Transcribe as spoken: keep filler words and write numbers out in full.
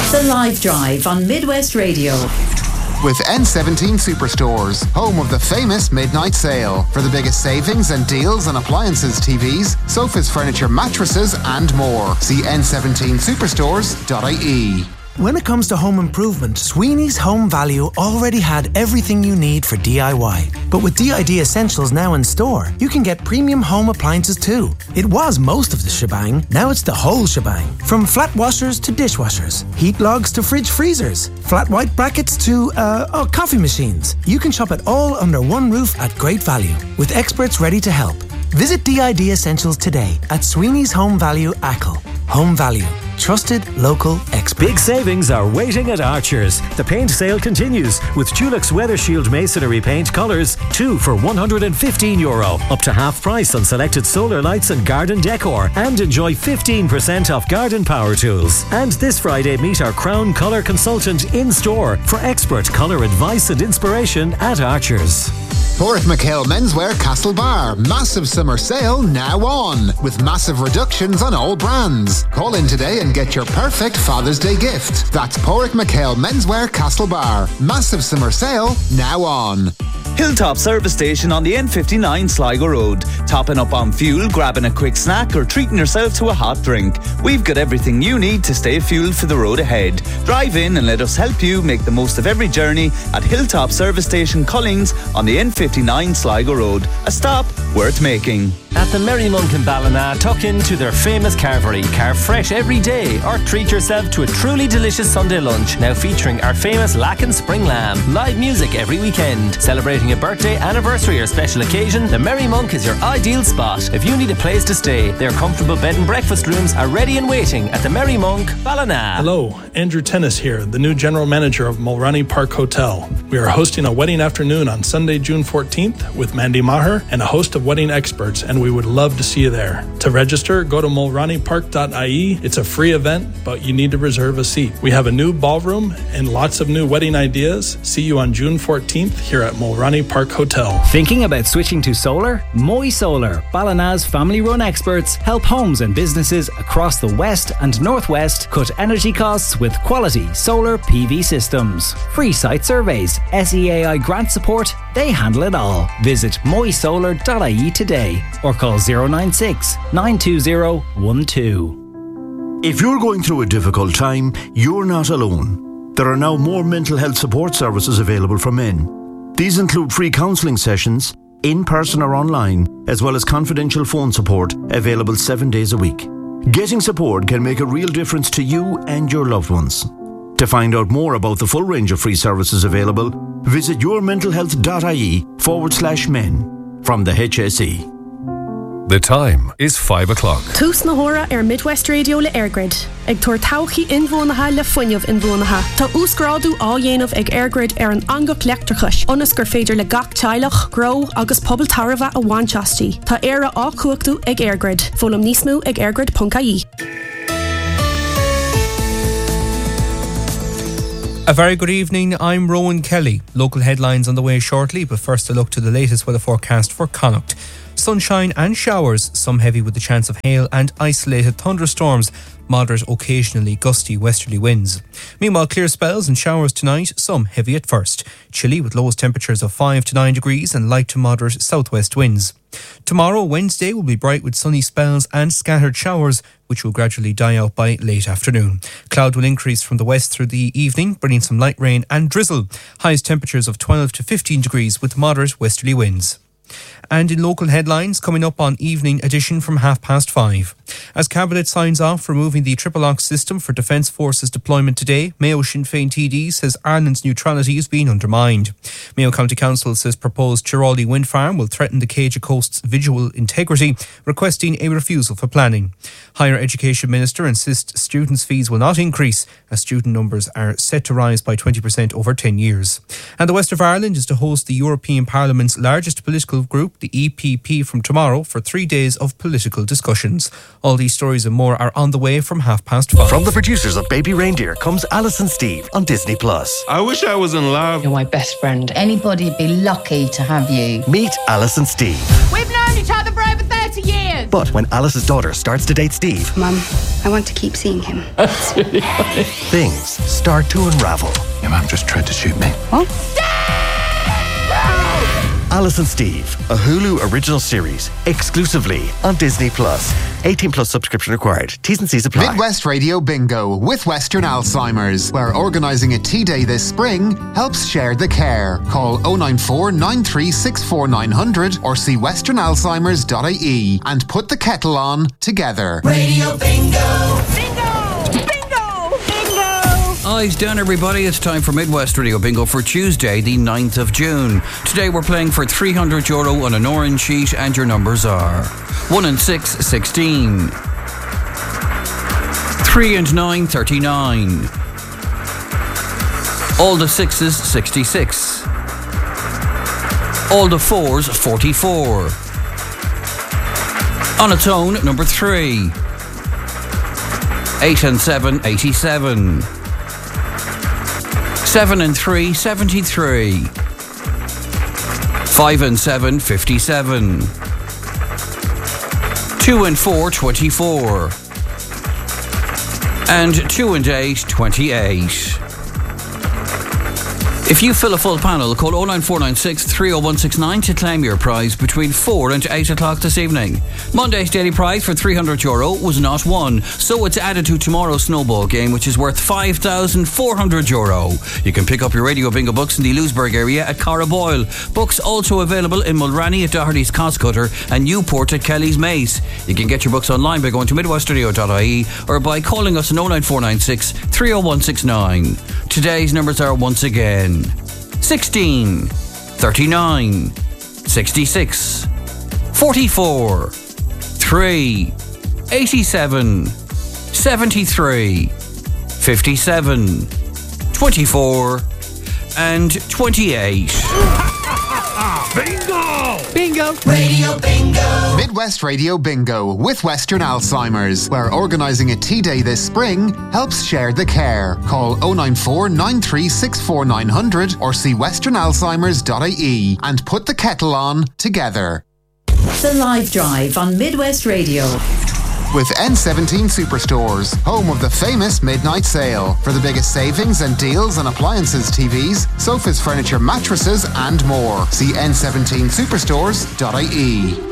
The Live Drive on Midwest Radio. With N seventeen Superstores, home of the famous midnight sale. For the biggest savings and deals on appliances, T Vs, sofas, furniture, mattresses and more. See N seventeen superstores dot I E. When it comes to home improvement, Sweeney's Home Value already had everything you need for D I Y. But with D I D Essentials now in store, you can get premium home appliances too. It was most of the shebang, now it's the whole shebang. From flat washers to dishwashers, heat logs to fridge freezers, flat white brackets to, uh, oh, coffee machines. You can shop it all under one roof at great value, with experts ready to help. Visit D I D Essentials today at Sweeney's Home Value Ackle. Home Value. Trusted local experts. Big savings are waiting at Archer's. The paint sale continues with Dulux Weather Shield Masonry Paint colours, two for one hundred fifteen euro. Up to half price on selected solar lights and garden decor. And enjoy fifteen percent off garden power tools. And this Friday, meet our Crown Colour consultant in store for expert colour advice and inspiration at Archer's. Porrick McHale Menswear Castlebar. Massive summer sale now on. With massive reductions on all brands. Call in today and get your perfect Father's Day gift. That's Porrick McHale Menswear Castlebar. Massive summer sale now on. Hilltop Service Station on the N fifty-nine Sligo Road. Topping up on fuel, grabbing a quick snack or treating yourself to a hot drink. We've got everything you need to stay fueled for the road ahead. Drive in and let us help you make the most of every journey at Hilltop Service Station Cullings on the N fifty-nine Sligo Road. A stop worth making. At the Merry Monk in Ballina, tuck into their famous carvery. Carve fresh every day or treat yourself to a truly delicious Sunday lunch. Now featuring our famous Lacken Spring Lamb. Live music every weekend. Celebrating a birthday, anniversary or special occasion, the Merry Monk is your ideal spot. If you need a place to stay, their comfortable bed and breakfast rooms are ready and waiting at the Merry Monk, Ballina. Hello, Andrew Tennis here, the new general manager of Mulroney Park Hotel. We are hosting a wedding afternoon on Sunday, June fourteenth with Mandy Maher and a host of wedding experts, and we would love to see you there. To register, go to mulroney park dot I E. It's a free event, but you need to reserve a seat. We have a new ballroom and lots of new wedding ideas. See you on June fourteenth here at Mulroney Park Hotel. Thinking about switching to solar? Moy Solar, Ballina's family-run experts, help homes and businesses across the west and northwest cut energy costs with quality solar P V systems. Free site surveys, S E A I grant support, they handle it all. Visit moy solar dot I E today or call zero nine six, nine two zero, one two. If you're going through a difficult time, you're not alone. There are now more mental health support services available for men. These include free counselling sessions, in person or online, as well as confidential phone support available seven days a week. Getting support can make a real difference to you and your loved ones. To find out more about the full range of free services available, visit yourmentalhealth.ie forward slash men from the H S E. The time is five o'clock. Tús na hora ar Midwest Radio le Airgrid. Ag tuair tauchaí inmhónatha le fuinneamh inmhónatha. Tá úscrádú á dhéanamh ag Airgrid ar an angach leachtrachais. Ionas gur féidir le gach teilech, gro agus pobal tarbha a bhainteastí. Tá éire á cuachtú ag Airgrid. Fólam níos mó ag airgrid dot I E. A very good evening, I'm Rowan Kelly. Local headlines on the way shortly, but first a look to the latest weather forecast for Connacht. Sunshine and showers, some heavy with the chance of hail and isolated thunderstorms, moderate occasionally gusty westerly winds. Meanwhile, clear spells and showers tonight, some heavy at first. Chilly with lowest temperatures of five to nine degrees and light to moderate southwest winds. Tomorrow, Wednesday, will be bright with sunny spells and scattered showers, which will gradually die out by late afternoon. Cloud will increase from the west through the evening, bringing some light rain and drizzle. Highest temperatures of twelve to fifteen degrees with moderate westerly winds. And in local headlines, coming up on Evening Edition from half past five. As Cabinet signs off removing the triple lock system for Defence Forces deployment today, Mayo Sinn Féin T D says Ireland's neutrality is being undermined. Mayo County Council says proposed Chiraldy wind farm will threaten the Céide Coast's visual integrity, requesting a refusal for planning. Higher Education Minister insists students' fees will not increase as student numbers are set to rise by twenty percent over ten years. And the West of Ireland is to host the European Parliament's largest political group, the E P P, from tomorrow for three days of political discussions. All these stories and more are on the way from half past five. From the producers of Baby Reindeer comes Alice and Steve on Disney Plus. I wish I was in love. You're my best friend. Anybody'd be lucky to have you. Meet Alice and Steve. We've known each other for over thirty years. But when Alice's daughter starts to date Steve, Mum, I want to keep seeing him. That's really funny. Things start to unravel. Your mum just tried to shoot me. What? Alice and Steve, a Hulu original series, exclusively on Disney Plus. eighteen plus subscription required. T's and C's apply. Midwest Radio Bingo with Western Alzheimer's, where organising a tea day this spring helps share the care. Call oh nine four, nine three six four, nine hundred or see western alzheimers dot I E and put the kettle on together. Radio Bingo! Eyes down, everybody. It's time for Midwest Radio Bingo for Tuesday, the ninth of June. Today we're playing for three hundred euro on an orange sheet, and your numbers are one and six, sixteen. three and nine, thirty-nine. All the sixes, sixty-six. All the fours, forty-four. On its own, number three. eight and seven, eighty-seven. Seven and three, seventy-three. Five and seven, fifty-seven. Two and four, twenty-four. And two and eight, twenty-eight. If you fill a full panel, call oh nine four nine six, three oh one six nine to claim your prize between four and eight o'clock this evening. Monday's daily prize for three hundred euro was not won, so it's added to tomorrow's snowball game, which is worth five thousand four hundred euro. You can pick up your Radio Bingo books in the Lewisburg area at Cara Boyle. Books also available in Mulranny at Doherty's Coscutter and Newport at Kelly's Mace. You can get your books online by going to midwest radio dot I E or by calling us on oh nine four nine six, three oh one six nine. Today's numbers are once again sixteen, thirty-nine, sixty-six, forty-four, three, eighty-seven, seventy-three, fifty-seven, twenty-four, and twenty-eight. Bingo! Bingo! Radio Bingo! Midwest Radio Bingo with Western Alzheimer's, where organising a tea day this spring helps share the care. Call oh nine four, nine three six four, nine hundred or see western alzheimers dot I E and put the kettle on together. The Live Drive on Midwest Radio. With N seventeen Superstores, home of the famous midnight sale. For the biggest savings and deals on appliances, T Vs, sofas, furniture, mattresses and more. See N seventeen superstores dot I E.